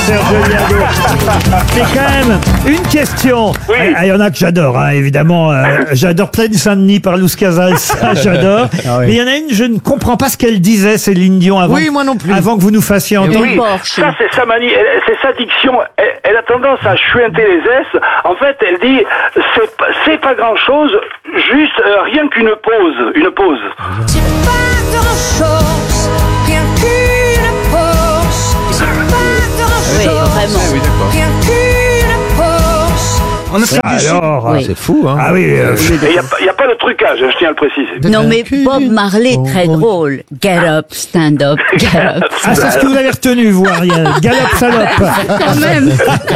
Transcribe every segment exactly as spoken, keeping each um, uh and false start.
Serge Liado. Mais quand même, une question. Oui. Ah, il y en a que j'adore, hein, évidemment. Euh, j'adore Plaine Saint-Denis par Luz Casals, ça j'adore. Ah oui. Mais il y en a une, je ne comprends pas ce qu'elle disait, Céline Dion, avant, Oui, moi non plus. avant que vous nous fassiez entendre. Oui, ça c'est sa manie, elle- c'est sa diction. Elle, elle a tendance à chuinter les S. En fait, elle dit c'est pas, c'est pas grand chose, juste euh, rien qu'une pause, une pause. C'est pas grand-chose, rien qu'une pause. C'est pas grand-chose, Oui, vraiment. Oui, d'accord. rien qu'une pause. On a fait du son. Alors, Oui. C'est fou, hein. ah oui, euh, Et il n'y a, pas- y a pas de trucage, je tiens à le préciser. Non, mais Bob Marley, très drôle. Get up, stand up, get up. ah, c'est ce que vous avez retenu, vous, Ariel. Galop salope. Quand même.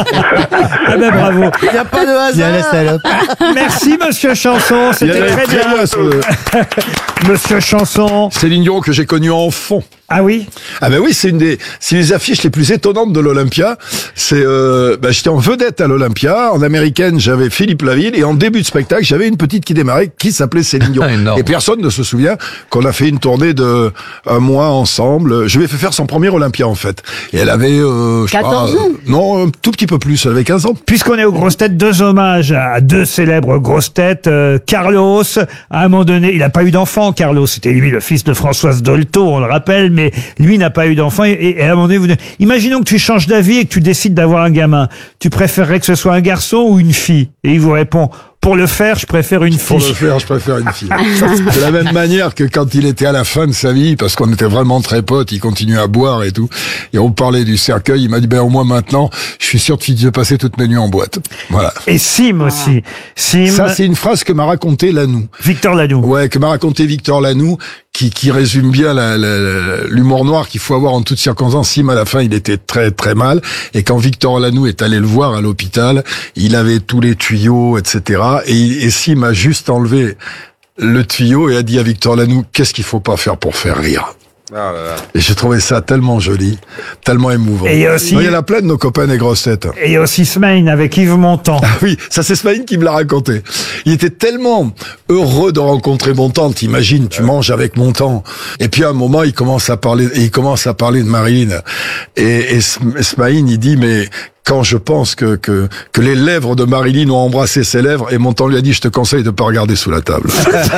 Ah ben bravo. Il n'y a pas de hasard. Il y a la salope. Merci, monsieur Chanson. Il y en C'était avait très très bien. loin sur le- Monsieur Chanson. Céline Dion que j'ai connue en fond. Ah oui? Ah ben oui, c'est une des, c'est une des affiches les plus étonnantes de l'Olympia. C'est, euh, ben j'étais en vedette à l'Olympia. En américaine, j'avais Philippe Laville et en début de spectacle, j'avais une petite qui démarrait qui s'appelait Céline Dion. Ah, énorme. Et personne ne se souvient qu'on a fait une tournée de un mois ensemble. Je lui ai fait faire son premier Olympia en fait. Et elle avait, euh, je sais pas, quatorze ans? euh, non, un tout petit peu plus. Elle avait quinze ans. Puisqu'on est aux grosses têtes, deux hommages à deux célèbres grosses têtes. Euh, Carlos, à un moment donné, il n'a pas eu d'enfant, Carlos. C'était lui le fils de Françoise Dolto, on le rappelle, mais lui n'a pas eu d'enfant. Et, et à un moment donné, vous... imaginons que tu changes d'avis et que tu décides d'avoir un gamin. Tu préférerais que ce soit un garçon ou une fille? Et il vous répond, pour le faire, je préfère une Pour le fille. faire, je préfère une fille. De la même manière que quand il était à la fin de sa vie, parce qu'on était vraiment très potes, il continuait à boire et tout, et on parlait du cercueil, il m'a dit, ben au moins maintenant, je suis sûr de passer toutes mes nuits en boîte. Voilà. Et Sim aussi. Sim, Ça, c'est une phrase que m'a raconté Lanoux. Victor Lanoux. Ouais, que m'a raconté Victor Lanoux, qui, qui résume bien la- la- la- l'humour noir qu'il faut avoir en toutes circonstances. Sim, à la fin, il était très très mal, et quand Victor Lanoux est allé le voir à l'hôpital, il avait tous les tuyaux, et cetera. Et, et Sim a juste enlevé le tuyau et a dit à Victor Lanoux, qu'est-ce qu'il faut pas faire pour faire rire? Et j'ai trouvé ça tellement joli, tellement émouvant. Et aussi- Non, il y en a plein de nos copains des grosses têtes. Et il y a aussi Smaïn avec Yves Montand. Ah oui, ça c'est Smaïn qui me l'a raconté. Il était tellement heureux de rencontrer Montand. T'imagines, tu manges avec Montand. Et puis à un moment, il commence à parler, et il commence à parler de Marilyn. Et, et Sm- Smaïn, il dit, mais quand je pense que, que, que les lèvres de Marilyn ont embrassé ses lèvres, et Montand lui a dit, je te conseille de pas regarder sous la table.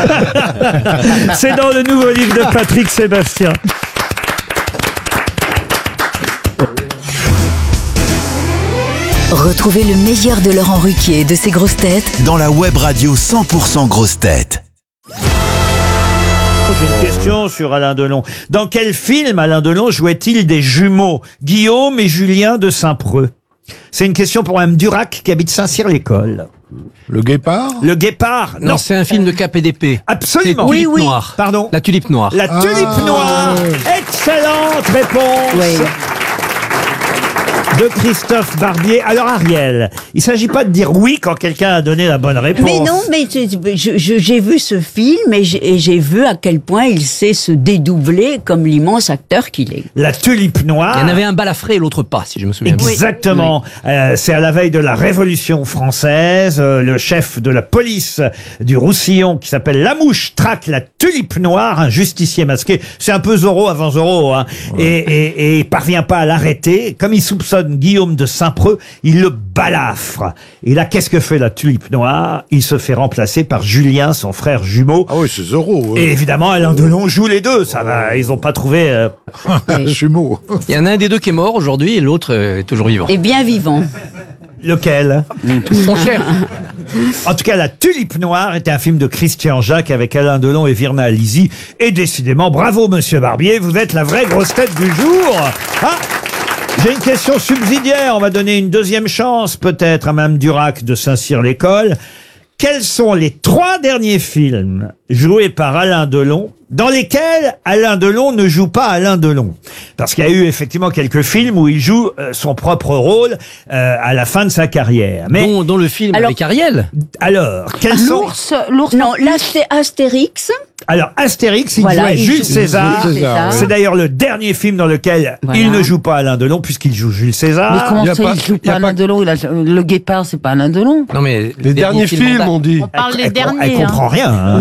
C'est dans le nouveau livre de Patrick Sébastien. Retrouvez le meilleur de Laurent Ruquier et de ses grosses têtes Dans la web radio cent pour cent grosses têtes. J'ai une question sur Alain Delon. Dans quel film Alain Delon jouait-il des jumeaux, Guillaume et Julien de Saint-Preux? C'est une question pour Mme Durac qui habite Saint-Cyr-l'École. Le guépard? Le guépard? Non, Non, c'est un film de Cap et d'épée. absolument. C'est Tulipe Noire. Pardon? La tulipe noire. La tulipe noire. Excellente réponse. Oui. De Christophe Barbier. Alors Ariel, il s'agit pas de dire oui quand quelqu'un a donné la bonne réponse. Mais non, mais je- je- je- j'ai vu ce film et j'ai et j'ai vu à quel point il sait se dédoubler comme l'immense acteur qu'il est. La tulipe noire. Il y en avait un balafré et l'autre pas, si je me souviens bien. Exactement. Euh, c'est à la veille de la Révolution française. Euh, le chef de la police du Roussillon, qui s'appelle Lamouche, traque la tulipe noire, un justicier masqué. C'est un peu Zorro avant Zorro, hein. Et, et, et il parvient pas à l'arrêter. Comme il soupçonne Guillaume de Saint-Preux, il le balafre. Et là, qu'est-ce que fait la tulipe noire? Il se fait remplacer par Julien, son frère jumeau. Ah oui, c'est Zorro. Et évidemment, Alain Delon joue les deux. Ça va, ils ont pas trouvé. euh, Jumeau. Il y en a un des deux qui est mort aujourd'hui et l'autre euh, est toujours vivant. Et bien vivant. Lequel? Son chef. En tout cas, La Tulipe Noire était un film de Christian Jacques avec Alain Delon et Virna Lisi. Et décidément, bravo Monsieur Barbier, vous êtes la vraie grosse tête du jour. Ah, j'ai une question subsidiaire. On va donner une deuxième chance peut-être à Mme Durac de Saint-Cyr-l'École. Quels sont les trois derniers films joués par Alain Delon dans lesquels Alain Delon ne joue pas Alain Delon? Parce qu'il y a eu effectivement quelques films où il joue euh, son propre rôle euh, à la fin de sa carrière. Mais Dont, dont le film Alors- avec Ariel. alors, quels sont... L'ours, l'ours. Non, là c'est Astérix. Alors, Astérix, il Voilà, jouait il Jules joue- César. Jules César, C'est oui. d'ailleurs le dernier film dans lequel Voilà. il ne joue pas Alain Delon, puisqu'il joue Jules Mais César. comment y a ça, pas- il joue y a pas Alain pas- Delon il a- Le guépard, c'est pas Alain Delon. Non mais Les derniers films, en date. on dit. On parle Elle, des elle, derniers. elle hein. comprend rien. hein.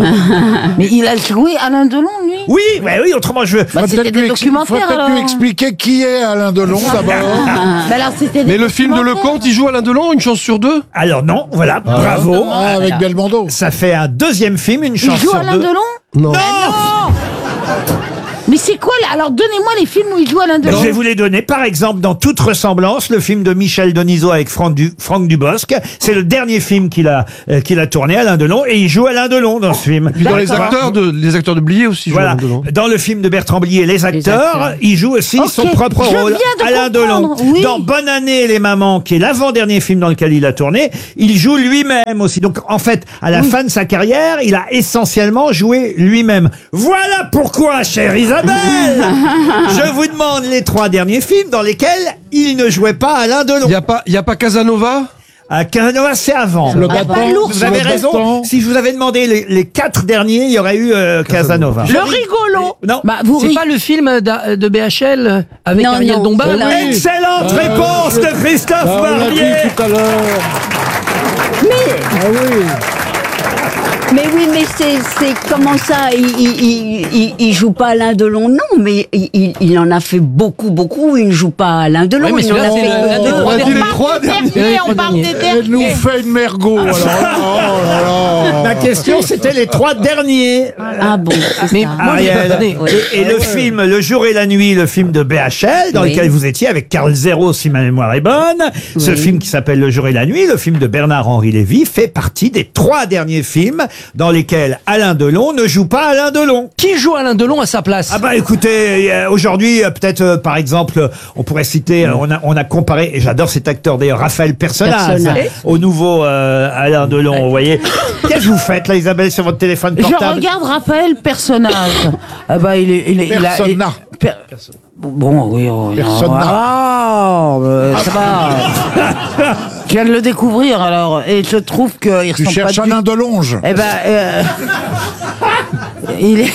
Mais il a joué Alain Delon, lui. Oui, ouais, oui, autrement je... Bah, c'était des documentaires, Faut peut-être alors. lui expliquer qui est Alain Delon d'abord. Bah, alors, c'était des Mais le film de documentaires. Lecomte, il joue Alain Delon, une chance sur deux. Alors non, voilà, bravo. Ah, avec Belmondo. Ça fait un deuxième film, une Il chance joue sur Alain deux. Delon. Non. Non, Mais c'est quoi là? Alors donnez-moi les films où il joue Alain Ben, Delon. je vais vous les donner. Par exemple, dans Toute ressemblance, le film de Michel Denisot avec Franck, du, Franck Dubosc. C'est le dernier film qu'il a, euh, qu'il a tourné, Alain Delon, et il joue Alain Delon dans ce film. Puis dans les acteurs de, les acteurs de Blier aussi, jouent Voilà. Alain Delon. Dans le film de Bertrand Blier, Les acteurs, acteurs. il joue aussi Ok, son propre je rôle, viens de Alain Delon. comprendre, oui. Dans Bonne année les mamans, qui est l'avant-dernier film dans lequel il a tourné, il joue lui-même aussi. Donc en fait, à la fin de sa carrière, il a essentiellement joué lui-même. Voilà pourquoi, chère Isabelle, je vous demande les trois derniers films dans lesquels il ne jouait pas Alain Delon. Il n'y a pas, il y a pas Casanova? À Casanova, c'est avant. Le Ah, battant, pas l'ours, Vous avez le raison. battant. Si je vous avais demandé les, les quatre derniers, il y aurait eu euh, Casanova. Le rigolo. Non. Bah, vous C'est ri- pas le film d'A- de B H L avec Non, Ariel non, Dombal? c'est là. Oui. Excellente réponse de Christophe Ah, on l'a dit Barbier. tout à l'heure. Ah oui. Mais oui, mais c'est, c'est comment ça il, il, il, il, il joue pas Alain Delon, non, mais il, il, il en a fait beaucoup, beaucoup. Il ne joue pas Alain Delon. Oui, mais il en celui-là, a c'est fait le- l'un des deux. trois On a dit derniers. les trois derniers. Dernier, on parle des Elle nous derniers. fait une mergot. Alors, oh là là. Ma question, c'était les trois derniers. Ah bon, c'est Mais ça. moi, j'ai- Ariel. attendez. Et, et le film Le jour et la nuit, le film de B H L, dans Oui. lequel vous étiez avec Carl Zero, si ma mémoire est bonne. Ce Oui. film qui s'appelle Le jour et la nuit, le film de Bernard-Henri Lévy, fait partie des trois derniers films dans lesquels Alain Delon ne joue pas Alain Delon. Qui joue Alain Delon à sa place? Ah bah écoutez, euh, aujourd'hui, euh, peut-être euh, par exemple, euh, on pourrait citer, euh, on, a, on a comparé, et j'adore cet acteur d'ailleurs, Raphaël Personnaz, Personnaz. au nouveau euh, Alain Delon, vous voyez. Qu'est-ce que vous faites là, Isabelle, sur votre téléphone Je portable? regarde Raphaël Personnage. Ah bah il est, il est, il a- Persona. il- per- Bon, oui, oh, Persona. Ah, bah, ça va. Je viens de le découvrir alors, et je trouve qu'il Tu ressemble cherches pas du... Alain Delonge. Eh ben, euh, il est,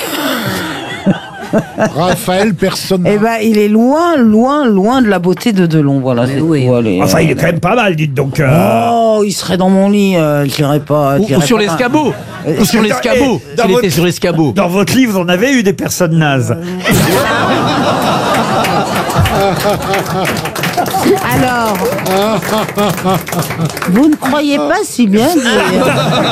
Raphaël Persona. eh ben, il est loin, loin, loin de la beauté de Delon. Voilà. c'est oui. tout, allez, Enfin, il est euh, quand même pas mal, dites donc. euh. Oh, il serait dans mon lit, euh, je dirais pas. je Ou, ou dirais sur pas- l'escabeau? Euh, Ou sur dans- l'escabeau? eh, dans S'il votre- était sur l'escabeau. Dans votre livre, vous en avez eu des personnes nazes. Alors, vous ne croyez pas si bien dire.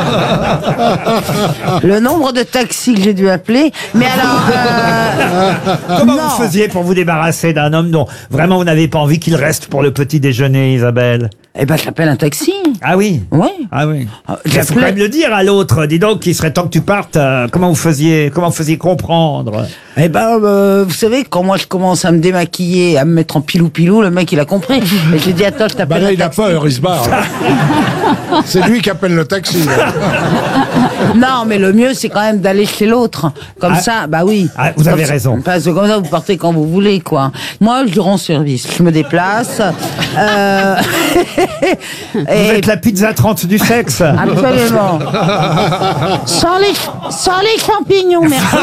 Le nombre de taxis que j'ai dû appeler. Mais alors, euh, Comment non. vous faisiez pour vous débarrasser d'un homme dont vraiment vous n'avez pas envie qu'il reste pour le petit déjeuner, Isabelle? Eh ben, j'appelle un taxi. Ah oui. Oui. Ah oui. Ah, Il faut j'appelais- quand même le dire à l'autre. Dis donc, il serait temps que tu partes. euh, comment vous faisiez, comment vous faisiez comprendre? Eh ben, euh, vous savez, quand moi je commence à me démaquiller, à me mettre en pilou-pilou, le mec il a compris. Et j'ai dit, attends, je Bah t'appelle là, un il a taxi. peur, il se barre. C'est lui qui appelle le taxi. là. Non, mais le mieux, c'est quand même d'aller chez l'autre. Comme Ah. ça, bah oui. Ah, vous avez Comme ça- raison. Parce que comme ça, vous partez quand vous voulez, quoi. Moi, je rends service. Je me déplace. Euh... Vous et- êtes la pizza trente du sexe. Absolument. Sans les, sans les champignons, merci.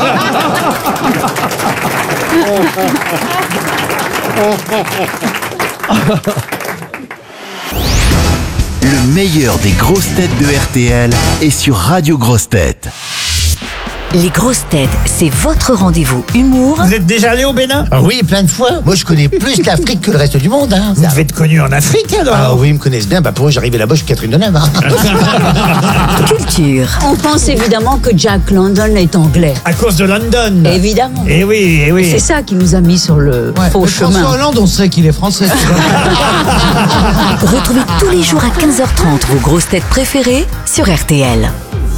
Le meilleur des grosses têtes de R T L est sur Radio Grosses Têtes. Les grosses têtes, c'est votre rendez-vous humour Vous êtes déjà allé au Bénin? Ah oui, plein de fois. Moi, je connais plus l'Afrique que le reste du monde. Hein. Vous devez être connu en Afrique alors. Ah oui, ils me connaissent bien. Bah, pour eux, j'arrivais là-bas, je suis Catherine Deneuve. Hein. culture. On pense évidemment que Jack London est anglais. À cause de London. Évidemment. Eh oui, eh oui. C'est ça qui nous a mis sur le faux chemin. Hollande, on sait qu'il est français. Retrouvez tous les jours à quinze heures trente vos grosses têtes préférées sur R T L.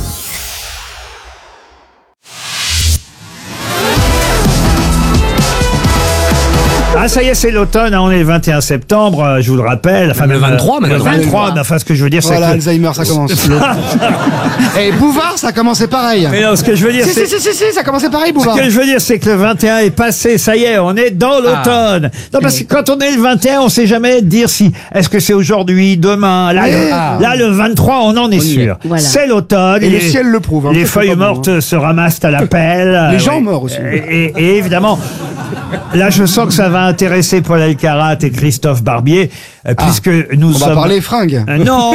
Ah ça y est, c'est l'automne, hein, on est le vingt et un septembre, euh, je vous le rappelle. Enfin, Le même, euh, vingt-trois, le maintenant. vingt-trois, mais enfin ce que je veux dire c'est Voilà, que... Alzheimer, ça commence. Et Bouvard, ça a commencé pareil. Mais non, ce que je veux dire Si, c'est... si, si, si, si, ça a commencé pareil, Ce Bouvard. que je veux dire, c'est que le vingt et un est passé, ça y est, on est dans l'automne. Non, parce que quand on est le vingt et un, on sait jamais dire si, est-ce que c'est aujourd'hui, demain, là, Oui. le, Ah. là, le vingt-trois, on en est sûr. Voilà. C'est l'automne. Et le les- ciel le prouve. hein, Les ça, c'est feuilles pas bon, mortes hein. se ramassent à la pelle. Les euh, gens oui. morts aussi. Et, et- et évidemment, Là, je sens que ça va intéresser Paul Elkarat et Christophe Barbier, euh, puisque nous On sommes... va parler fringues. Euh, non.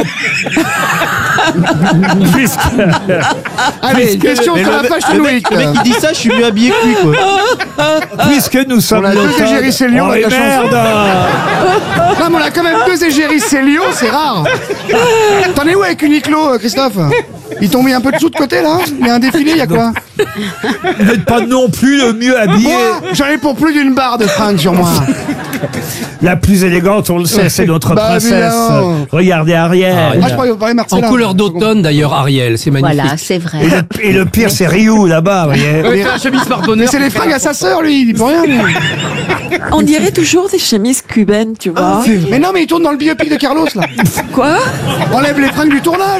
Puisque... Allez, une question sur la page de Loïc. Le mec qui dit ça, je suis mieux habillé que lui, quoi. Puisque nous sommes On a deux l'automne- égéries Célio Oh, avec et la merde. chanson. Non, mais on a quand même deux égéries Célio, c'est rare. T'en es où avec Uniqlo, euh, Christophe? Ils t'ont mis un peu de sous de côté, là? Il y a un défilé, il y a quoi? Vous n'êtes pas non plus le mieux habillé. Moi, j'en ai pour plus d'une barre de fringues sur moi. La plus élégante, on le sait, c'est notre Bah, princesse. évidemment. Regardez Ariel. Ah, je parlais, vous parlez Marcella. En couleur d'automne d'ailleurs, Ariel, c'est magnifique. Voilà, c'est vrai. Et le, et le pire, c'est Ryu, là-bas, vous voyez. Ouais, la chemise par Mais bonheur. c'est les fringues à sa sœur, lui, il dit pour rien. lui. On dirait toujours des chemises cubaines, tu vois. Mais non, mais il tourne dans le biopic de Carlos, là. Quoi? Enlève les fringues du tournage.